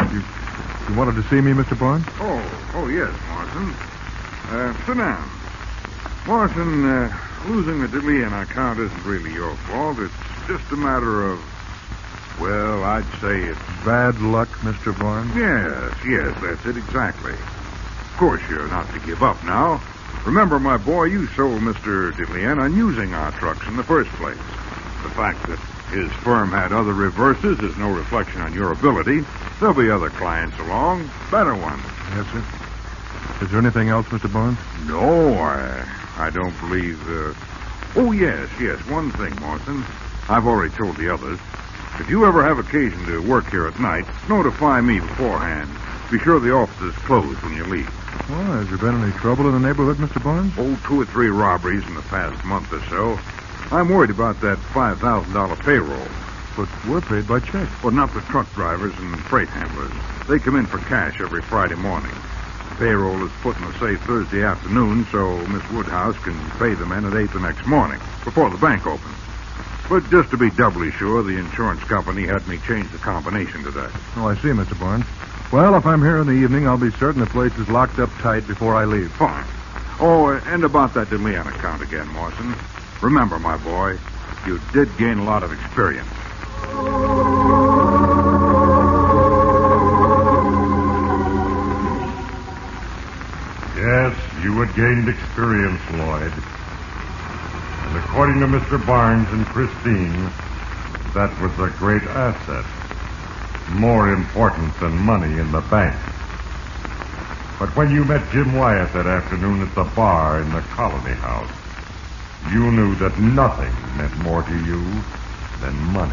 You wanted to see me, Mr. Barnes? Oh, yes, Morrison. Sit down. Morrison, losing the DeLeon account isn't really your fault. It's just a matter of, well, I'd say it's... Bad luck, Mr. Barnes? Yes, that's it exactly. Of course, you're not to give up now. Remember, my boy, you sold Mr. DeLeon on using our trucks in the first place. The fact that his firm had other reverses is no reflection on your ability. There'll be other clients along, better ones. Yes, sir. Is there anything else, Mr. Barnes? No, I don't believe... Oh, yes, one thing, Morrison. I've already told the others. If you ever have occasion to work here at night, notify me beforehand. Be sure the office is closed when you leave. Well, has there been any trouble in the neighborhood, Mr. Barnes? Oh, 2 or 3 robberies in the past month or so. I'm worried about that $5,000 payroll. But we're paid by check. Well, not the truck drivers and freight handlers. They come in for cash every Friday morning. Payroll is put in the safe Thursday afternoon, so Miss Woodhouse can pay the men at 8 the next morning, before the bank opens. But just to be doubly sure, the insurance company had me change the combination today. Oh, I see, Mr. Barnes. Well, if I'm here in the evening, I'll be certain the place is locked up tight before I leave. Fine. Oh, and about that DeLeon account again, Morrison. Remember, my boy, you did gain a lot of experience. Yes, you had gained experience, Lloyd. And according to Mr. Barnes and Christine, that was a great asset. More important than money in the bank. But when you met Jim Wyatt that afternoon at the bar in the Colony House, you knew that nothing meant more to you than money.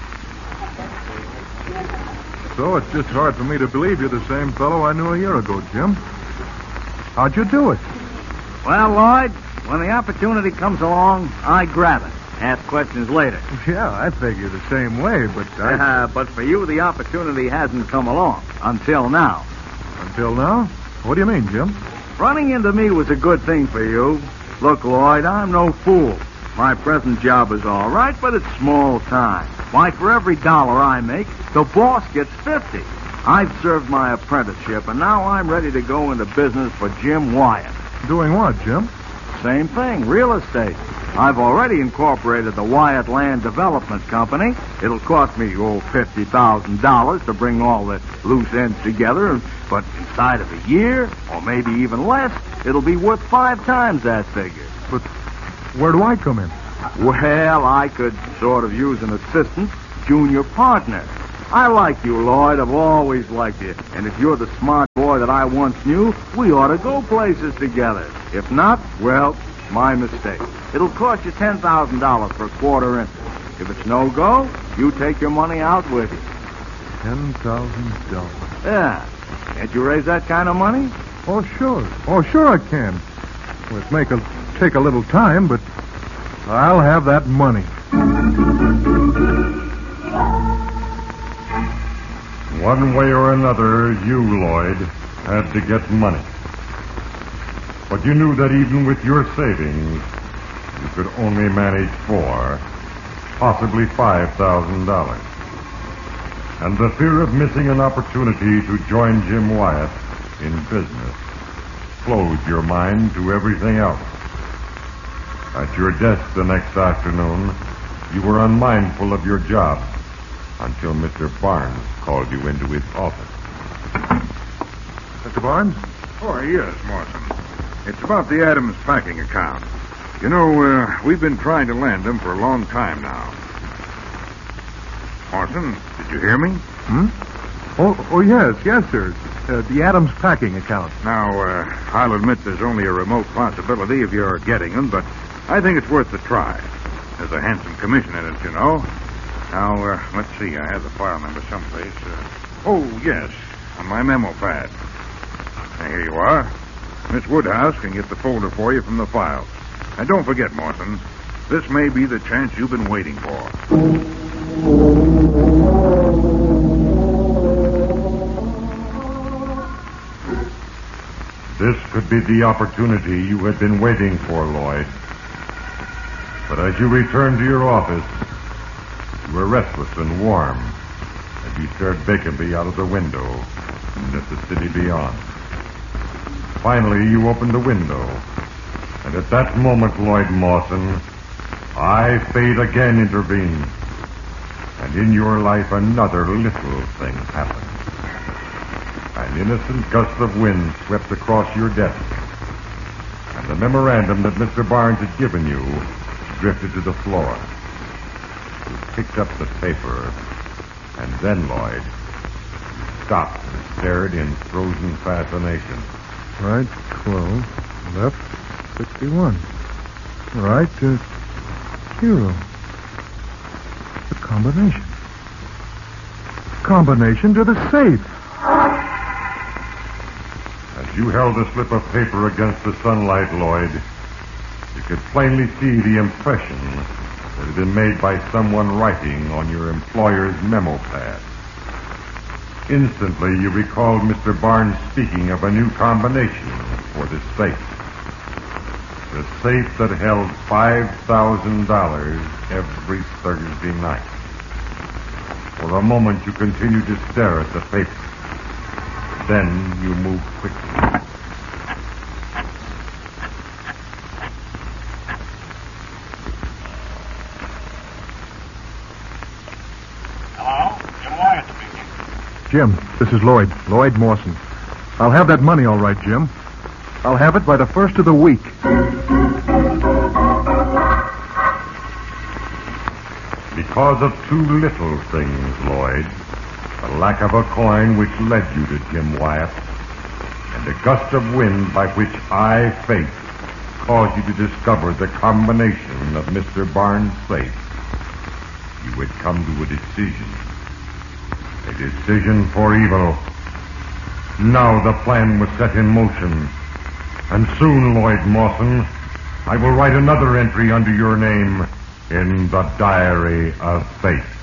So it's just hard for me to believe you're the same fellow I knew a year ago, Jim. How'd you do it? Well, Lloyd, when the opportunity comes along, I grab it. Ask questions later. Yeah, I figure the same way, but But for you, the opportunity hasn't come along. Until now. Until now? What do you mean, Jim? Running into me was a good thing for you. Look, Lloyd, I'm no fool. My present job is all right, but it's small time. Why, for every dollar I make, the boss gets 50. I've served my apprenticeship, and now I'm ready to go into business for Jim Wyatt. Doing what, Jim? Same thing, real estate. I've already incorporated the Wyatt Land Development Company. It'll cost me, $50,000 to bring all the loose ends together, but inside of a year, or maybe even less, it'll be worth 5 times that figure. But where do I come in? Well, I could sort of use an assistant, junior partner. I like you, Lloyd. I've always liked you. And if you're the smart boy that I once knew, we ought to go places together. If not, well, my mistake. It'll cost you $10,000 for a quarter interest. If it's no go, you take your money out with you. $10,000. Yeah. Can't you raise that kind of money? Oh, sure. Oh, sure I can. Well, it may take a little time, but I'll have that money. One way or another, you, Lloyd, had to get money. But you knew that even with your savings, you could only manage $4,000, possibly $5,000. And the fear of missing an opportunity to join Jim Wyatt in business closed your mind to everything else. At your desk the next afternoon, you were unmindful of your job until Mr. Barnes called you into his office. Mr. Barnes? Oh, yes, Morrison. It's about the Adams packing account. You know, we've been trying to land them for a long time now. Morrison, did you hear me? Oh, yes, sir. The Adams packing account. Now, I'll admit there's only a remote possibility of your getting them, but I think it's worth the try. There's a handsome commission in it, you know. Now, let's see. I have the file number someplace. Oh, yes, on my memo pad. Now, here you are. Miss Woodhouse can get the folder for you from the files. And don't forget, Morrison, this may be the chance you've been waiting for. This could be the opportunity you had been waiting for, Lloyd. But as you returned to your office, you were restless and warm, as you stared vacantly out of the window and at the city beyond. Finally, you opened the window, and at that moment, Lloyd Mawson, fate again intervened, and in your life another little thing happened. An innocent gust of wind swept across your desk, and the memorandum that Mr. Barnes had given you drifted to the floor. You picked up the paper, and then, Lloyd, you stopped and stared in frozen fascination. Right, 12. Left, 61. Right, 0. The combination. Combination to the safe. As you held the slip of paper against the sunlight, Lloyd, you could plainly see the impression that had been made by someone writing on your employer's memo pad. Instantly, you recalled Mr. Barnes speaking of a new combination for the safe. The safe that held $5,000 every Thursday night. For a moment, you continued to stare at the paper. Then you moved quickly. Hello? Jim Wyatt speaking. Jim, this is Lloyd Mawson. I'll have that money all right, Jim. I'll have it by the first of the week. Because of two little things, Lloyd. The lack of a coin which led you to Jim Wyatt, and a gust of wind by which fate caused you to discover the combination of Mr. Barnes' safe, you had come to a decision. A decision for evil. Now the plan was set in motion. And soon, Lloyd Mawson, I will write another entry under your name in the Diary of Fate.